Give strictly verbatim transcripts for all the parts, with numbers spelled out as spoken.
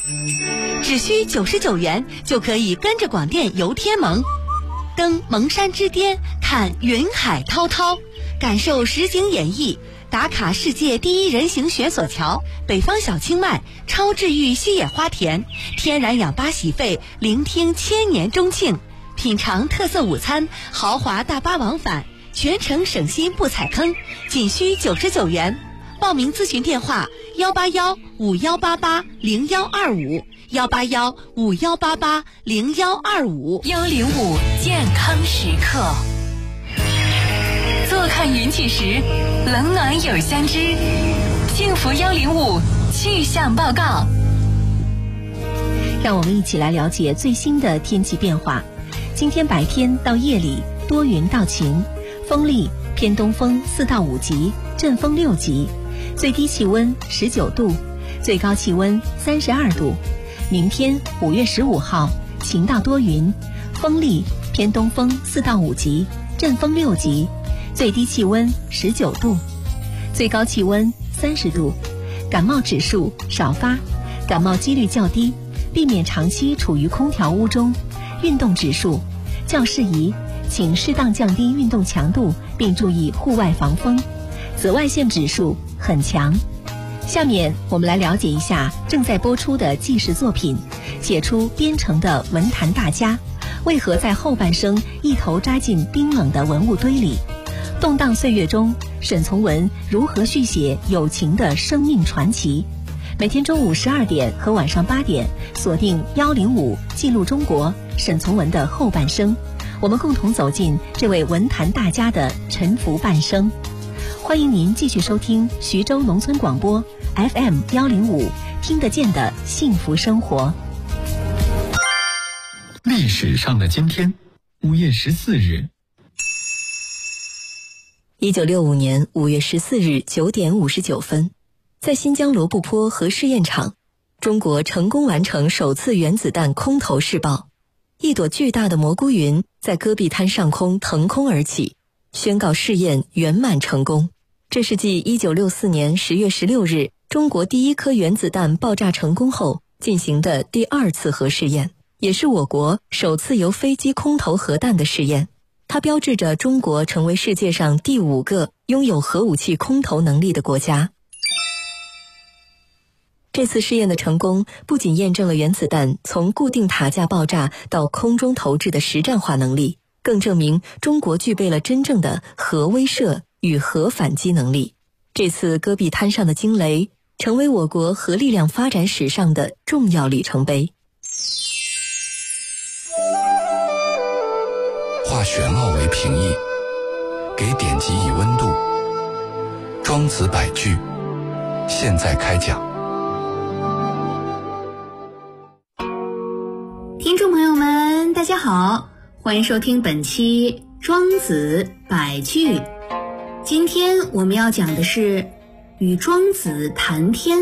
只需九十九元就可以跟着广电游天盟，登蒙山之巅，看云海滔滔，感受实景演绎，打卡世界第一人行悬索桥、北方小清迈、超治愈西野花田，天然氧吧洗肺，聆听千年钟磬，品尝特色午餐，豪华大巴往返，全程省心不踩坑，仅需九十九元。报名咨询电话：幺八幺五幺八八零幺二五，幺八幺五幺八八零幺二五。 幺零五健康时刻，坐看云起时，冷暖有相知。幸福幺零五气象报告， 让我们一起来了解最新的天气变化。今天白天到夜里多云到晴，风力偏东风四到五级，阵风六级，最低气温十九度，最高气温三十二度。明天五月十五号晴到多云，风力偏东风四到五级，阵风六级，最低气温十九度，最高气温三十度。感冒指数少发，感冒几率较低，避免长期处于空调屋中。运动指数较适宜，请适当降低运动强度，并注意户外防风。紫外线指数很强。下面我们来了解一下正在播出的纪实作品，写出边城的文坛大家为何在后半生一头扎进冰冷的文物堆里。动荡岁月中，沈从文如何续写友情的生命传奇。每天中午十二点和晚上八点，锁定幺零五记录中国沈从文的后半生，我们共同走进这位文坛大家的沉浮半生。欢迎您继续收听徐州农村广播 F M 幺零五，听得见的幸福生活。 历史上的今天，五月十四日。 一九六五年五月十四日九点五十九分，在新疆罗布泊核试验场，中国成功完成首次原子弹空投试爆。一朵巨大的蘑菇云在戈壁滩上空腾空而起，宣告试验圆满成功。这是继一九六四年十月十六日中国第一颗原子弹爆炸成功后进行的第二次核试验，也是我国首次由飞机空投核弹的试验。它标志着中国成为世界上第五个拥有核武器空投能力的国家。这次试验的成功不仅验证了原子弹从固定塔架爆炸到空中投掷的实战化能力，更证明中国具备了真正的核威慑与核反击能力。这次戈壁滩上的惊雷成为我国核力量发展史上的重要里程碑。 化雪貌为平易，给典籍以温度。庄子百句，现在开讲。 听众朋友们，大家好，欢迎收听本期庄子百句。今天我们要讲的是与庄子谈天。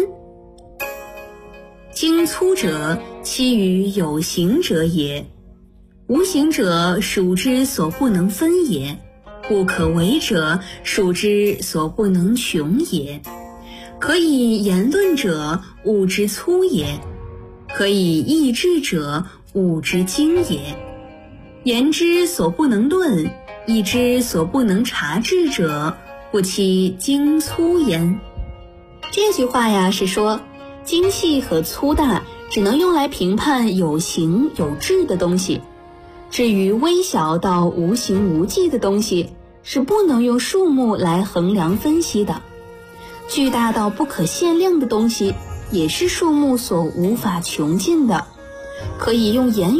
精粗者，其于有形者也。无形者，属之所不能分也；不可为者，属之所不能穷也。可以言论者，物之粗也；可以议之者，物之精也。言之所不能论，议之所不能察治者，不其精粗焉。这句话呀，是说精细和粗大只能用来评判有形有质的东西，至于微小到无形无迹的东西，是不能用数目来衡量分析的。巨大到不可限量的东西，也是数目所无法穷尽的，可以用言语